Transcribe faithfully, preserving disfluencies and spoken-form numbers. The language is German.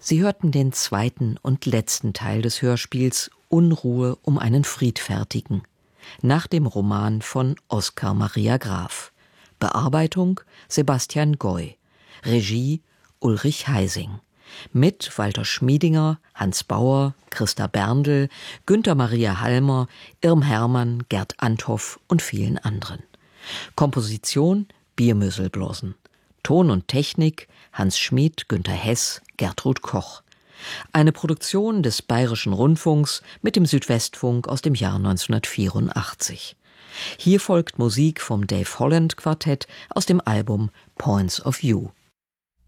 Sie hörten den zweiten und letzten Teil des Hörspiels Unruhe um einen Friedfertigen, nach dem Roman von Oskar Maria Graf. Bearbeitung Sebastian Goy, Regie Ulrich Heising. Mit Walter Schmiedinger, Hans Bauer, Christa Berndl, Günther Maria Halmer, Irm Hermann, Gerd Anthoff und vielen anderen. Komposition Biermöselblosen. Ton und Technik Hans Schmid, Günther Hess, Gertrud Koch. Eine Produktion des Bayerischen Rundfunks mit dem Südwestfunk aus dem Jahr neunzehnhundertvierundachtzig. Hier folgt Musik vom Dave Holland Quartett aus dem Album Points of View.